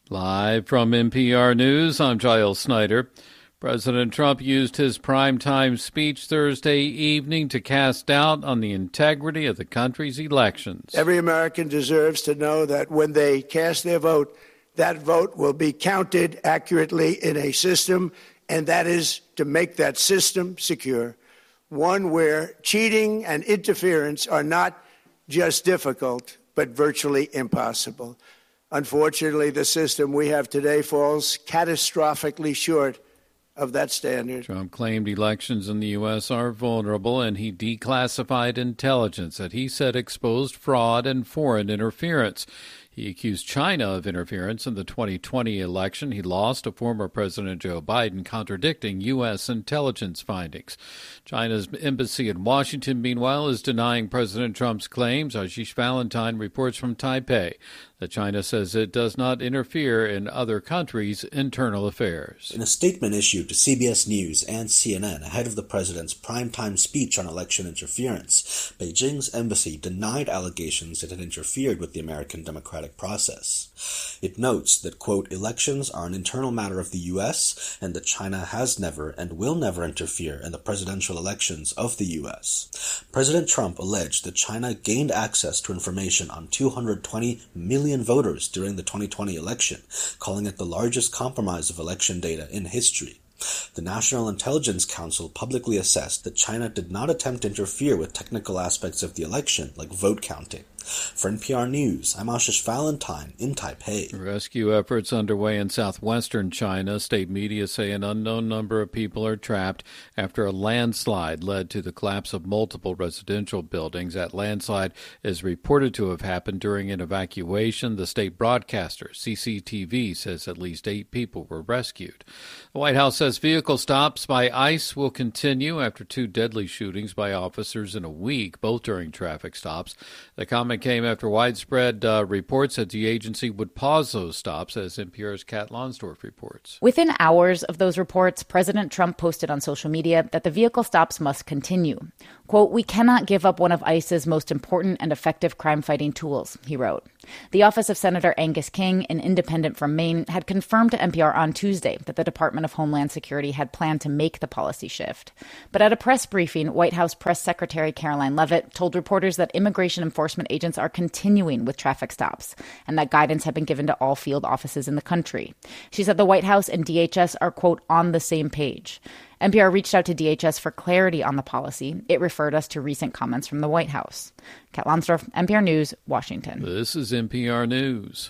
Live from NPR News, I'm Giles Snyder. President Trump used his primetime speech Thursday evening to cast doubt on the integrity of the country's elections. Every American deserves to know that when they cast their vote, that vote will be counted accurately in a system, and that is to make that system secure, one where cheating and interference are not just difficult, but virtually impossible. Unfortunately, the system we have today falls catastrophically short of that standard. Trump claimed elections in the U.S. are vulnerable, and he declassified intelligence that he said exposed fraud and foreign interference. He accused China of interference in the 2020 election. He lost to former President Joe Biden, contradicting U.S. intelligence findings. China's embassy in Washington, meanwhile, is denying President Trump's claims. Ashish Valentine reports from Taipei that China says it does not interfere in other countries' internal affairs. In a statement issued to CBS News and CNN ahead of the president's primetime speech on election interference, Beijing's embassy denied allegations it had interfered with the American democratic process. It notes that, quote, elections are an internal matter of the U.S. and that China has never and will never interfere in the presidential elections of the U.S. President Trump alleged that China gained access to information on 220 million voters during the 2020 election, calling it the largest compromise of election data in history. The National Intelligence Council publicly assessed that China did not attempt to interfere with technical aspects of the election, like vote counting. For NPR News, I'm Ashish Valentine in Taipei. Rescue efforts underway in southwestern China. State media say an unknown number of people are trapped after a landslide led to the collapse of multiple residential buildings. That landslide is reported to have happened during an evacuation. The state broadcaster, CCTV, says at least 8 people were rescued. The White House says vehicle stops by ICE will continue after 2 deadly shootings by officers in a week, both during traffic stops. The comment came after widespread reports that the agency would pause those stops, as NPR's Kat Lonsdorf reports. Within hours of those reports, President Trump posted on social media that the vehicle stops must continue. Quote, "We cannot give up one of ICE's most important and effective crime-fighting tools," he wrote. The office of Senator Angus King, an independent from Maine, had confirmed to NPR on Tuesday that the Department of Homeland Security had planned to make the policy shift. But at a press briefing, White House Press Secretary Caroline Leavitt told reporters that immigration enforcement agents are continuing with traffic stops and that guidance had been given to all field offices in the country. She said the White House and DHS are, quote, on the same page. NPR reached out to DHS for clarity on the policy. It referred us to recent comments from the White House. Kat Lonsdorf, NPR News, Washington. This is NPR News.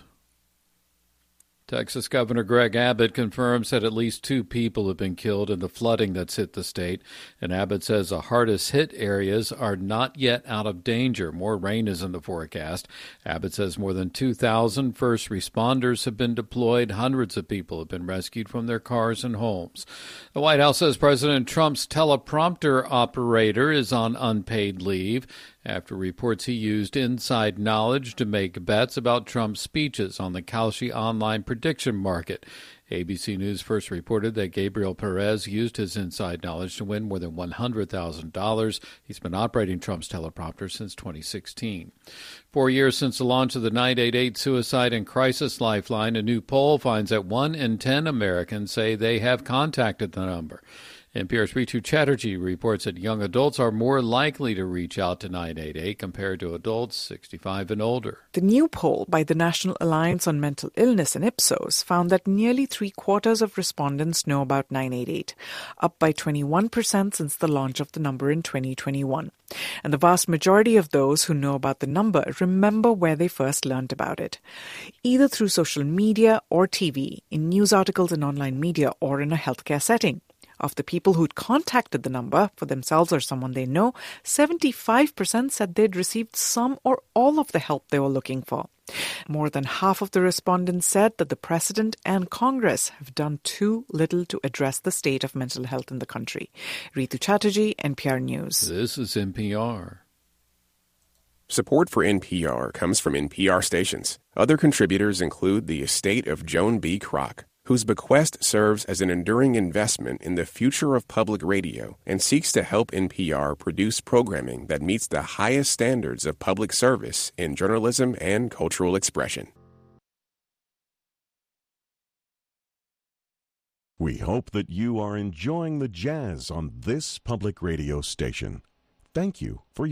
Texas Governor Greg Abbott confirms that at least 2 people have been killed in the flooding that's hit the state. And Abbott says the hardest hit areas are not yet out of danger. More rain is in the forecast. Abbott says more than 2,000 first responders have been deployed. Hundreds of people have been rescued from their cars and homes. The White House says President Trump's teleprompter operator is on unpaid leave after reports he used inside knowledge to make bets about Trump's speeches on the Kalshi online prediction market. ABC News first reported that Gabriel Perez used his inside knowledge to win more than $100,000. He's been operating Trump's teleprompter since 2016. 4 years since the launch of the 988 Suicide and Crisis Lifeline, a new poll finds that 1 in 10 Americans say they have contacted the number. NPR's Ritu Chatterjee reports that young adults are more likely to reach out to 988 compared to adults 65 and older. The new poll by the National Alliance on Mental Illness and Ipsos found that nearly 3/4 of respondents know about 988, up by 21% since the launch of the number in 2021. And the vast majority of those who know about the number remember where they first learned about it, either through social media or TV, in news articles and online media, or in a healthcare setting. Of the people who'd contacted the number for themselves or someone they know, 75% said they'd received some or all of the help they were looking for. More than half of the respondents said that the President and Congress have done too little to address the state of mental health in the country. Ritu Chatterjee, NPR News. This is NPR. Support for NPR comes from NPR stations. Other contributors include the estate of Joan B. Kroc, whose bequest serves as an enduring investment in the future of public radio and seeks to help NPR produce programming that meets the highest standards of public service in journalism and cultural expression. We hope that you are enjoying the jazz on this public radio station. Thank you for your